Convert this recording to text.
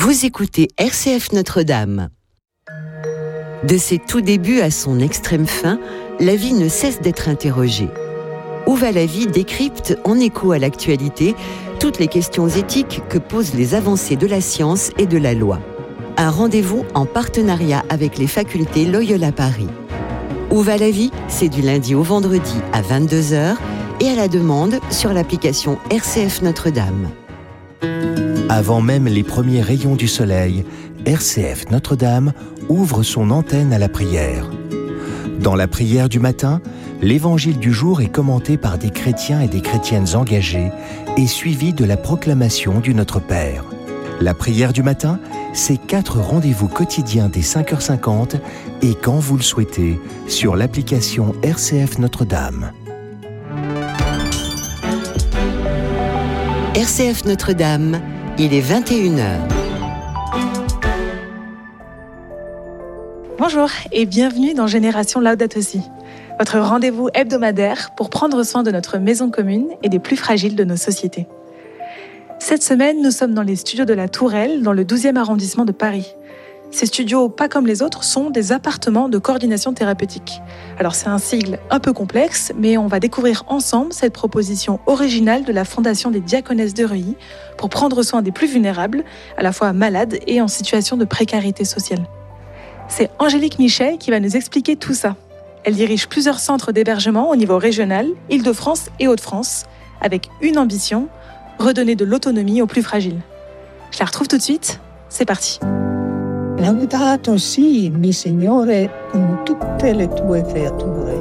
Vous écoutez RCF Notre-Dame. De ses tout débuts à son extrême fin, la vie ne cesse d'être interrogée. Où va la vie décrypte, en écho à l'actualité, toutes les questions éthiques que posent les avancées de la science et de la loi. Un rendez-vous en partenariat avec les facultés Loyola Paris. Où va la vie ? C'est du lundi au vendredi à 22h et à la demande sur l'application RCF Notre-Dame. Avant même les premiers rayons du soleil, RCF Notre-Dame ouvre son antenne à la prière. Dans la prière du matin, l'évangile du jour est commenté par des chrétiens et des chrétiennes engagés et suivi de la proclamation du Notre Père. La prière du matin, c'est 4 rendez-vous quotidiens dès 5h50 et quand vous le souhaitez, sur l'application RCF Notre-Dame. RCF Notre-Dame, il est 21h. Bonjour et bienvenue dans Génération Laudato Si, votre rendez-vous hebdomadaire pour prendre soin de notre maison commune et des plus fragiles de nos sociétés. Cette semaine, nous sommes dans les studios de la Tourelle, dans le 12e arrondissement de Paris. Ces studios, pas comme les autres, sont des appartements de coordination thérapeutique. Alors c'est un sigle un peu complexe, mais on va découvrir ensemble cette proposition originale de la Fondation des Diaconesses de Reuilly pour prendre soin des plus vulnérables, à la fois malades et en situation de précarité sociale. C'est Angélique Michet qui va nous expliquer tout ça. Elle dirige plusieurs centres d'hébergement au niveau régional, Île-de-France et Hauts-de-France, avec une ambition, redonner de l'autonomie aux plus fragiles. Je la retrouve tout de suite, c'est parti. Laudato si, mi Signore, con tutte le tue creature.